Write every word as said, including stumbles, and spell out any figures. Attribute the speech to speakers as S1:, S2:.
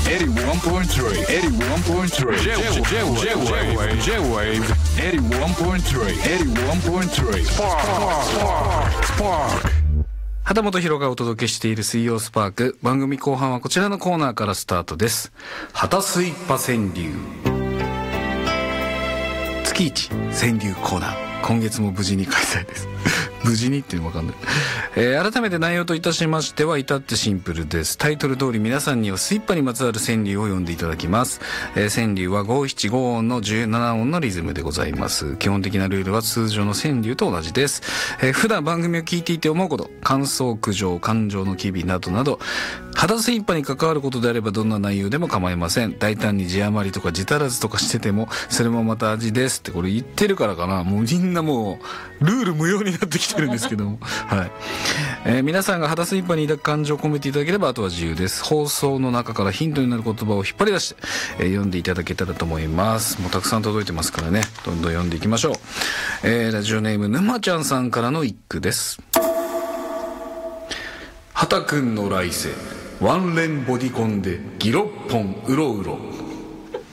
S1: エイティワンポイントスリー エイティワンポイントスリー J-Wave J-Wave J-Wave エイティワンポイントスリー エイティワンポイントスリー Spark
S2: 畑本博がお届けしている水曜スパーク。番組後半はこちらのコーナーからスタートです。畑スイッパ川柳。月一川柳コーナー、今月も無事に開催です無事にっていうのも分かんない、えー、改めて内容といたしましては至ってシンプルです。タイトル通り皆さんにはスイッパにまつわる川柳を読んでいただきます、えー、川柳は五七五音のじゅうなな音のリズムでございます。基本的なルールは通常の川柳と同じです、えー、普段番組を聞いていて思うこと、感想、苦情、感情の機微などなど畑スイッパに関わることであればどんな内容でも構いません。大胆に字余りとか字足らずとかしててもそれもまた味ですって、これ言ってるからかな、もうみんなもうルール無用になってきてるんですけどもはい、えー、皆さんが畑スイッパに抱く感情を込めていただければあとは自由です。放送の中からヒントになる言葉を引っ張り出して、えー、読んでいただけたらと思います。もうたくさん届いてますからね、どんどん読んでいきましょう。えー、ラジオネームぬまちゃんさんからの一句です。畑くんの来世ワンレンボディコンでギロッポンうろうろ